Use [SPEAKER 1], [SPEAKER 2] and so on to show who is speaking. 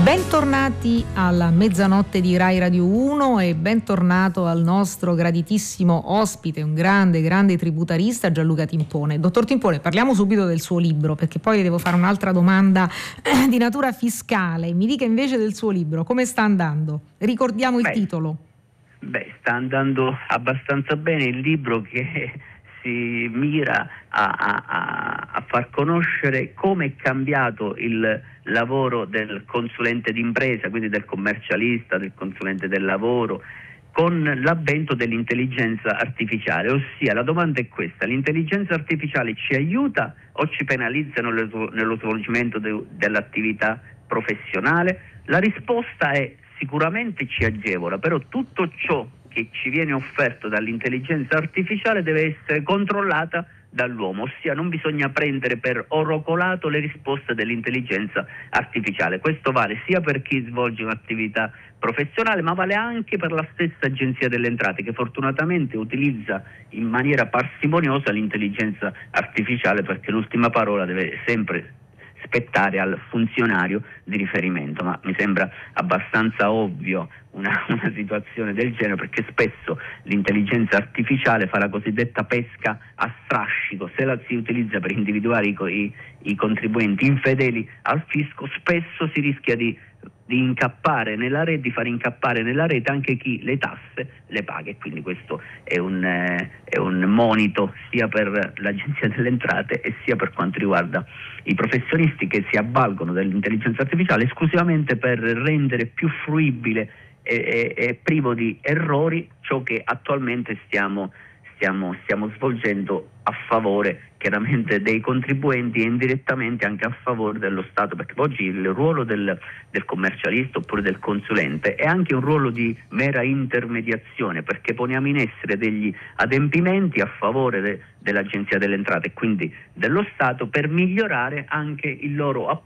[SPEAKER 1] Bentornati alla mezzanotte di Rai Radio 1 e bentornato al nostro graditissimo ospite, un grande tributarista, Gianluca Timpone. Dottor Timpone, parliamo subito del suo libro, perché poi le devo fare un'altra domanda di natura fiscale. Mi dica invece del suo libro, come sta andando? Ricordiamo il titolo.
[SPEAKER 2] Sta andando abbastanza bene. Il libro che si mira a far conoscere come è cambiato il lavoro del consulente d'impresa, quindi del commercialista, del consulente del lavoro, con l'avvento dell'intelligenza artificiale. Ossia, la domanda è questa: l'intelligenza artificiale ci aiuta o ci penalizza nello svolgimento dell'attività professionale? La risposta è: sicuramente ci agevola, però tutto ciò che ci viene offerto dall'intelligenza artificiale deve essere controllata dall'uomo, ossia non bisogna prendere per oro colato le risposte dell'intelligenza artificiale. Questo vale sia per chi svolge un'attività professionale, ma vale anche per la stessa Agenzia delle Entrate, che fortunatamente utilizza in maniera parsimoniosa l'intelligenza artificiale, perché l'ultima parola deve sempre spettare al funzionario di riferimento. Ma mi sembra abbastanza ovvio una situazione del genere, perché spesso l'intelligenza artificiale fa la cosiddetta pesca a strascico. Se la si utilizza per individuare i contribuenti infedeli al fisco, spesso si rischia di incappare nella rete, di far incappare nella rete anche chi le tasse le paga, e quindi questo è un monito sia per l'Agenzia delle Entrate e sia per quanto riguarda i professionisti che si avvalgono dell'intelligenza artificiale esclusivamente per rendere più fruibile e privo di errori ciò che attualmente stiamo svolgendo a favore chiaramente dei contribuenti e indirettamente anche a favore dello Stato, perché oggi il ruolo del commercialista oppure del consulente è anche un ruolo di mera intermediazione, perché poniamo in essere degli adempimenti a favore dell'Agenzia delle Entrate e quindi dello Stato per migliorare anche il loro